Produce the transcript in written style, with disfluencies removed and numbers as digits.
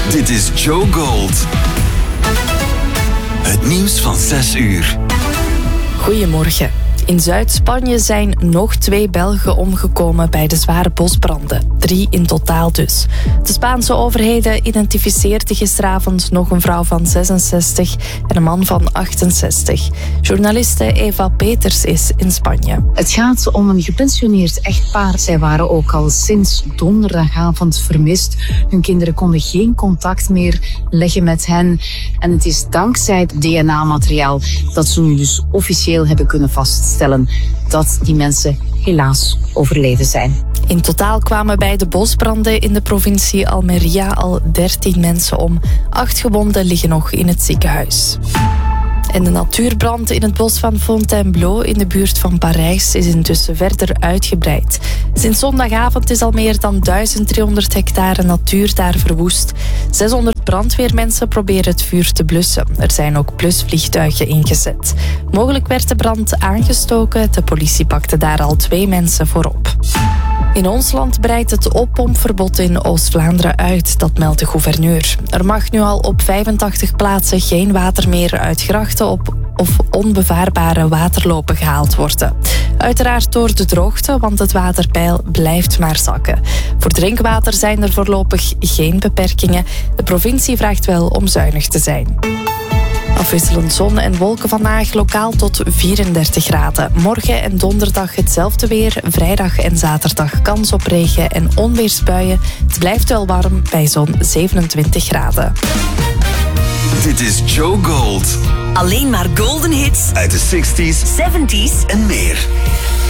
Dit is Joe Gold. Het nieuws van 6 uur. Goedemorgen. In Zuid-Spanje zijn nog 2 Belgen omgekomen bij de zware bosbranden. 3 in totaal dus. De Spaanse overheden identificeerden gisteravond nog een vrouw van 66 en een man van 68. Journaliste Eva Peters is in Spanje. Het gaat om een gepensioneerd echtpaar. Zij waren ook al sinds donderdagavond vermist. Hun kinderen konden geen contact meer leggen met hen. En het is dankzij het DNA-materiaal dat ze nu dus officieel hebben kunnen vaststellen dat die mensen helaas overleden zijn. In totaal kwamen bij de bosbranden in de provincie Almería al 13 mensen om. 8 gewonden liggen nog in het ziekenhuis. En de natuurbrand in het bos van Fontainebleau in de buurt van Parijs is intussen verder uitgebreid. Sinds zondagavond is al meer dan 1300 hectare natuur daar verwoest. 600 brandweermensen proberen het vuur te blussen. Er zijn ook blusvliegtuigen ingezet. Mogelijk werd de brand aangestoken. De politie pakte daar al 2 mensen voor op. In ons land breidt het oppompverbod in Oost-Vlaanderen uit, dat meldt de gouverneur. Er mag nu al op 85 plaatsen geen water meer uit grachten of onbevaarbare waterlopen gehaald worden. Uiteraard door de droogte, want het waterpeil blijft maar zakken. Voor drinkwater zijn er voorlopig geen beperkingen. De provincie vraagt wel om zuinig te zijn. Afwisselend zon en wolken vandaag, lokaal tot 34 graden. Morgen en donderdag hetzelfde weer. Vrijdag en zaterdag kans op regen en onweersbuien. Het blijft wel warm bij zo'n 27 graden. Dit is Joe Gold. Alleen maar golden hits Uit de 60s, 70s en meer.